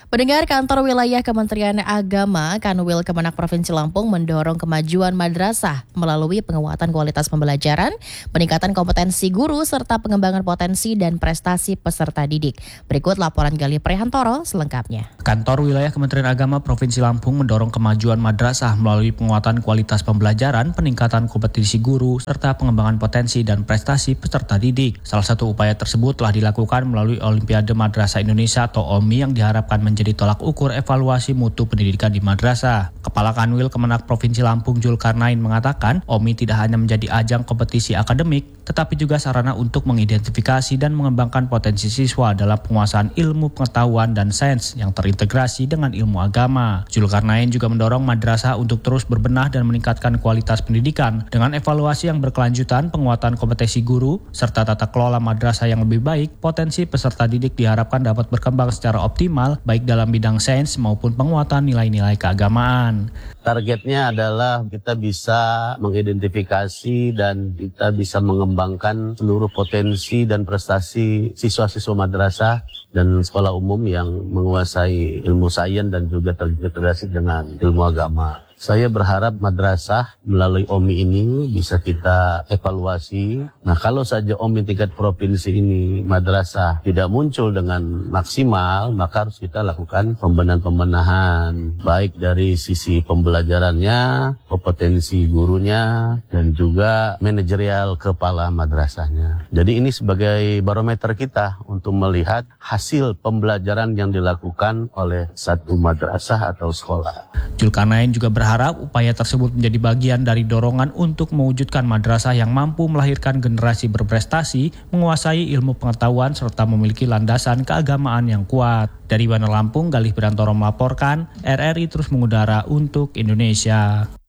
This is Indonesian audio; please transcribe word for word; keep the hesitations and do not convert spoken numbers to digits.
Pendengar, Kantor Wilayah Kementerian Agama Kanwil Kemenak Provinsi Lampung mendorong kemajuan madrasah melalui penguatan kualitas pembelajaran, peningkatan kompetensi guru, serta pengembangan potensi dan prestasi peserta didik. Berikut laporan Galih Prihantoro selengkapnya. Kantor Wilayah Kementerian Agama Provinsi Lampung mendorong kemajuan madrasah melalui penguatan kualitas pembelajaran, peningkatan kompetensi guru, serta pengembangan potensi dan prestasi peserta didik. Salah satu upaya tersebut telah dilakukan melalui Olimpiade Madrasah Indonesia atau O M I yang diharapkan menjadi jadi tolak ukur evaluasi mutu pendidikan di madrasah. Kepala Kanwil Kemenak Provinsi Lampung Zulkarnain mengatakan, O M I tidak hanya menjadi ajang kompetisi akademik, tetapi juga sarana untuk mengidentifikasi dan mengembangkan potensi siswa dalam penguasaan ilmu pengetahuan dan sains yang terintegrasi dengan ilmu agama. Zulkarnain juga mendorong madrasah untuk terus berbenah dan meningkatkan kualitas pendidikan dengan evaluasi yang berkelanjutan, penguatan kompetensi guru, serta tata kelola madrasah yang lebih baik. Potensi peserta didik diharapkan dapat berkembang secara optimal, baik dalam bidang sains maupun penguatan nilai-nilai keagamaan. Targetnya adalah kita bisa mengidentifikasi dan kita bisa mengembangkan seluruh potensi dan prestasi siswa-siswa madrasah dan sekolah umum yang menguasai ilmu sains dan juga terintegrasi dengan ilmu agama. Saya berharap madrasah melalui O M I ini bisa kita evaluasi. Nah, kalau saja O M I tingkat provinsi ini madrasah tidak muncul dengan maksimal, maka harus kita lakukan pembenahan-pembenahan, baik dari sisi pembelajarannya, kompetensi gurunya, dan juga manajerial kepala madrasahnya. Jadi ini sebagai barometer kita untuk melihat hasil pembelajaran yang dilakukan oleh satu madrasah atau sekolah. Zulkarnain juga berharap Harap upaya tersebut menjadi bagian dari dorongan untuk mewujudkan madrasah yang mampu melahirkan generasi berprestasi, menguasai ilmu pengetahuan, serta memiliki landasan keagamaan yang kuat. Dari Bandar Lampung, Galih Prihantoro melaporkan, R R I terus mengudara untuk Indonesia.